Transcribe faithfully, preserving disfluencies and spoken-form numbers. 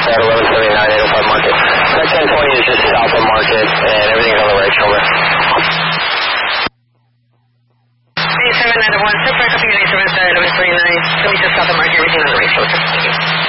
at eleven seventy-nine, eight oh five Market. That ten twenty is just south of Market, and everything's on the right shoulder. eight seven nine one, Super, copy eight seven seven, eleven seventy-nine, just south of Market, everything on the right shoulder.